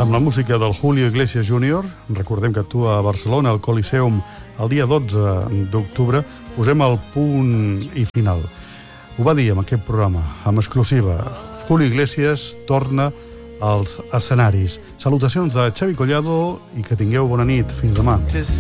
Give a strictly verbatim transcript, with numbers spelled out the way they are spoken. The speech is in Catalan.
Amb la música del Julio Iglesias júnior, recordem que actua a Barcelona, al Coliseum, el dia dotze d'octubre, posem el punt i final. Ho va dir en aquest programa, amb exclusiva. Julio Iglesias torna als escenaris. Salutacions de Xavi Collado i que tingueu bona nit. Fins demà.